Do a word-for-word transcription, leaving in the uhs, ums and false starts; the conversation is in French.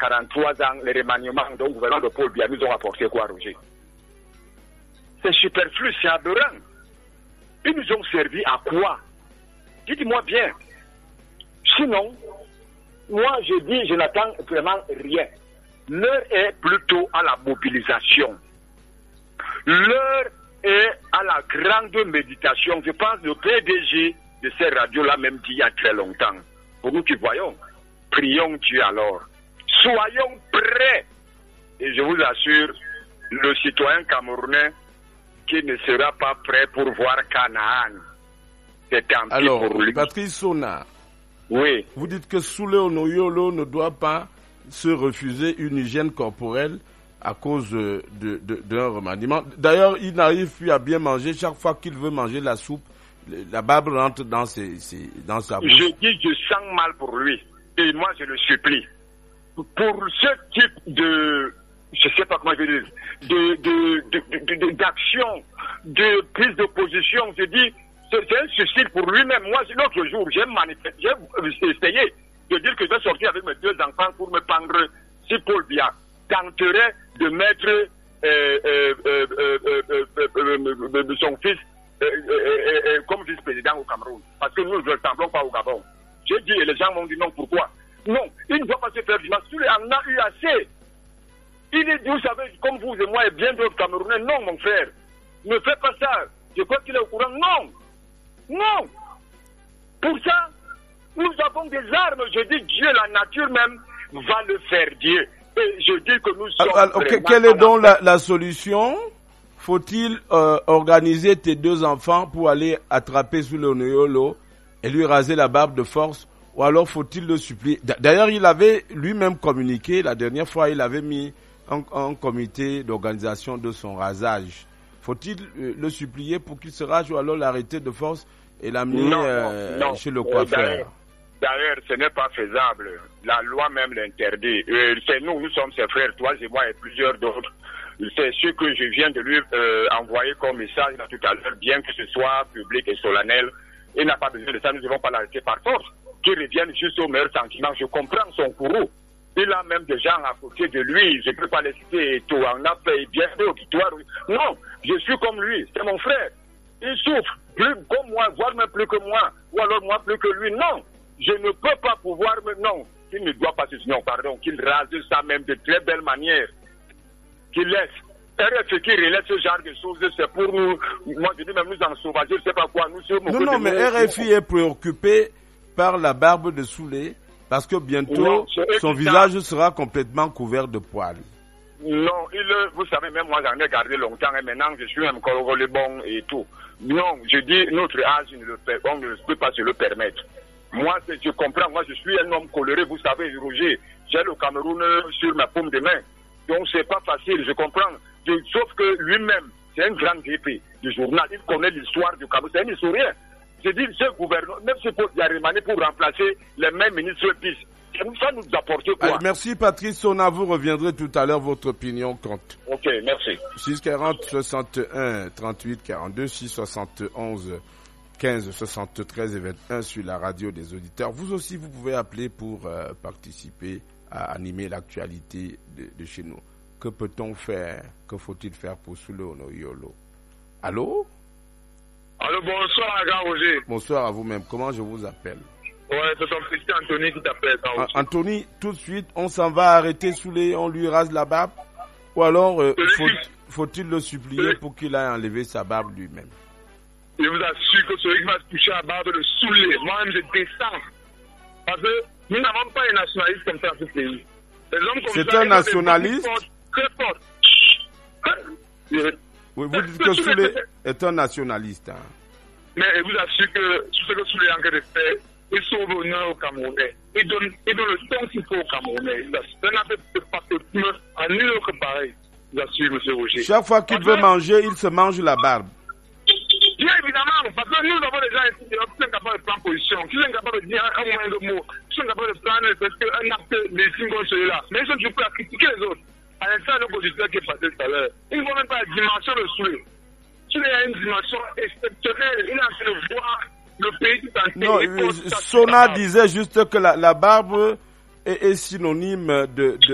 quarante-trois ans, les remaniements dont le gouvernement de Paul Biya nous ont apporté quoi, Roger? C'est superflu, c'est aberrant. Ils nous ont servi à quoi? Dites-moi bien. Sinon, moi je dis, je n'attends vraiment rien. L'heure est plutôt à la mobilisation. L'heure est à la grande méditation. Je pense que le P D G de ces radios-là même dit il y a très longtemps. Pour nous qui voyons, prions Dieu alors. Soyons prêts. Et je vous assure, le citoyen camerounais qui ne sera pas prêt pour voir Canaan, c'est tant pis alors, pour lui. Patrice Sona, oui. Vous dites que Soulé Onoyolo ne doit pas se refuser une hygiène corporelle à cause de, de, de, d'un remaniement. D'ailleurs, il n'arrive plus à bien manger. Chaque fois qu'il veut manger la soupe, la barbe rentre dans, ses, ses, dans sa bouche. Je dis, je sens mal pour lui. Et moi, je le supplie. Pour ce type de, je sais pas comment je vais dire, de, de, de, de, de, d'action, de prise de position, je dis, c'est, c'est un suicide pour lui-même. Moi, l'autre jour, j'ai manifesté, j'ai essayé de dire que je vais sortir avec mes deux enfants pour me pendre si Paul Biya tenterait de mettre euh, euh, euh, euh, euh, euh, euh, son fils euh, euh, euh, comme vice-président au Cameroun. Parce que nous ne ressemblons pas au Gabon. J'ai dit, et les gens m'ont dit non, pourquoi? Non, il ne doit pas se faire du mal. Il en a eu assez. Il est, vous savez, comme vous et moi et bien d'autres Camerounais, non, mon frère, ne fais pas ça. Je crois qu'il est au courant. Non, non. Pour ça, nous avons des armes. Je dis, Dieu, la nature même, va le faire, Dieu. Et je dis que nous sommes. Alors, alors, quelle est donc la, la solution? Faut-il euh, organiser tes deux enfants pour aller attraper sous le Onoyolo et lui raser la barbe de force? Ou alors faut-il le supplier? D'ailleurs, il avait lui-même communiqué, la dernière fois, il avait mis un, un comité d'organisation de son rasage. Faut-il euh, le supplier pour qu'il se rase ou alors l'arrêter de force et l'amener non, euh, non, chez le coiffeur? D'ailleurs, d'ailleurs, ce n'est pas faisable. La loi même l'interdit. Euh, c'est nous, nous sommes ses frères, toi et moi et plusieurs d'autres. C'est ce que je viens de lui euh, envoyer comme message tout à l'heure, bien que ce soit public et solennel. Il n'a pas besoin de ça, nous ne devons pas l'arrêter par force. Qu'il revienne juste au meilleur sentiment. Je comprends son courroux. Il a même des gens à côté de lui. Je ne peux pas les citer. Tout en a fait bien d'autres. Non, je suis comme lui. C'est mon frère. Il souffre plus comme moi, voire même plus que moi. Ou alors moi plus que lui. Non, je ne peux pas pouvoir. Non, il ne doit pas se non, pardon. Qu'il rase ça même de très belle manière. Qu'il laisse. R F qui relève ce genre de choses, c'est pour nous. Moi, je dis même nous en sauvager, je ne sais pas quoi. Nous sommes non, non, mais R F I est préoccupé par la barbe de Soulé, parce que bientôt, non, son visage sera complètement couvert de poils. Non, il, vous savez, même moi j'en ai gardé longtemps, et maintenant je suis encore le bon et tout. Non, je dis, notre âge, ne le fait, on ne peut pas se le permettre. Moi, je comprends, moi je suis un homme coloré, vous savez, Roger, j'ai le Cameroun sur ma paume de main. Donc c'est pas facile, je comprends. Je, sauf que lui-même, c'est un grand D P du journal, il connaît l'histoire du Cameroun, c'est un historien. Je dis, ce gouvernement, même si il y a remanié pour remplacer les mêmes ministres bis, ça nous apporte quoi? Allez, merci Patrice Sona, vous reviendrez tout à l'heure, votre opinion compte. Ok, merci. six quarante soixante et un trente-huit quarante-deux, six soixante et onze quinze soixante-treize et vingt et un sur la radio des auditeurs. Vous aussi, vous pouvez appeler pour euh, participer à animer l'actualité de, de chez nous. Que peut-on faire? Que faut-il faire pour Soulé Onoyolo? Allô? Allô, bonsoir, Aga Roger. Bonsoir à vous-même. Comment je vous appelle? Ouais, c'est ton petit Anthony qui t'appelle. Ah, Anthony, tout de suite, on s'en va arrêter Soulé, on lui rase la barbe? Ou alors, euh, faut, faut-il le supplier celui... pour qu'il aille enlever sa barbe lui-même? Je vous assure que celui qui va se toucher à la barbe de Soulé, moi-même je descends. Parce que nous n'avons pas un nationaliste comme ça dans ce pays. C'est un nationaliste? Très fort. Oui, vous dites que Soulé est un nationaliste. Hein. Mais je vous assure que tout ce que Soulé est en train de faire, il sauve l'honneur aux Camerounais. Il donne, il donne le temps qu'il faut aux Camerounais. C'est un affaire de patriotisme à nul autre pareil. Je vous assure, M. Roger. Chaque fois qu'il veut manger, il se mange la barbe. Bien évidemment, parce que nous avons des gens ici qui sont capables de prendre position, qui sont capables de dire un moyen de mots, qui sont capables de prendre un acte de signes comme celui-là. Mais ils sont toujours prêts à critiquer les autres. À l'instant de l'opposition qui est passé tout à l'heure, ils ne voient même pas la dimension de Soulé. Soulé a une dimension exceptionnelle. Il est en train de voir le pays tout entier. Non, Sona disait juste que la, la barbe est, est synonyme de, de